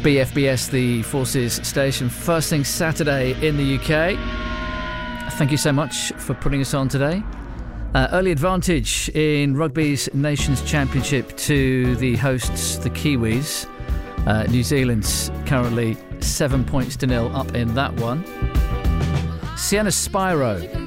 BFBS, the Forces station, first thing Saturday in the UK. Thank you so much for putting us on today. Early advantage in rugby's Nations Championship to the hosts, the Kiwis. New Zealand's currently 7 points to nil up in that one. Sienna Spiro